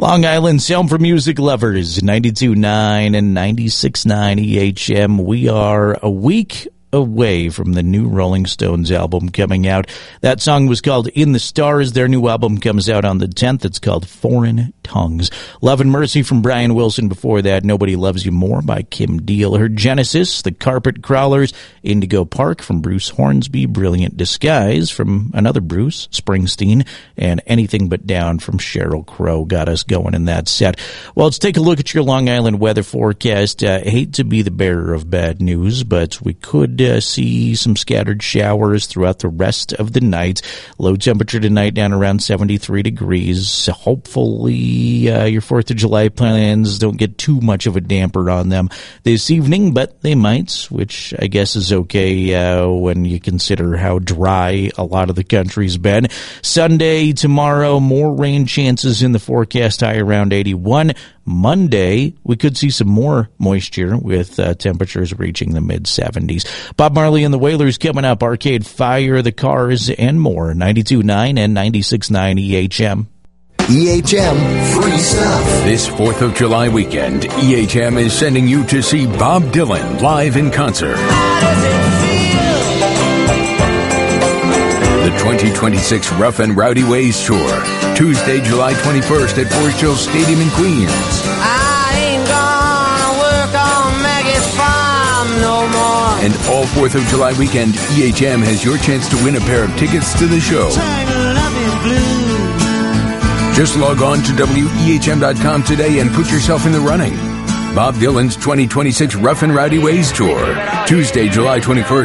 Long Island's home for music lovers, 92.9 and 96.9 EHM. We are a week away from the new Rolling Stones album coming out. That song was called In the Stars. Their new album comes out on the 10th. It's called Foreign Tongues. Love and Mercy from Brian Wilson. Before that, Nobody Loves You More by Kim Deal. Her Genesis, The Carpet Crawlers, Indigo Park from Bruce Hornsby, Brilliant Disguise from another Bruce, Springsteen, and Anything But Down from Sheryl Crow got us going in that set. Well, let's take a look at your Long Island weather forecast. I hate to be the bearer of bad news, but we could see some scattered showers throughout the rest of the night. Low temperature tonight down around 73 degrees. Hopefully your 4th of July plans don't get too much of a damper on them this evening, but they might, which I guess is okay when you consider how dry a lot of the country's been. Sunday, tomorrow, more rain chances in the forecast, high around 81. Monday, we could see some more moisture with temperatures reaching the mid-70s. Bob Marley and the Wailers coming up, Arcade Fire, The Cars, and more. 92.9 and 96.9 EHM. EHM Free Stuff. This 4th of July weekend, EHM is sending you to see Bob Dylan live in concert. The 2026 Rough and Rowdy Ways Tour. Tuesday, July 21st at Forest Hill Stadium in Queens. I ain't gonna work on Maggie's farm no more. And all 4th of July weekend, EHM has your chance to win a pair of tickets to the show. Just log on to WEHM.com today and put yourself in the running. Bob Dylan's 2026 Rough and Rowdy Ways Tour. Tuesday, July 21st.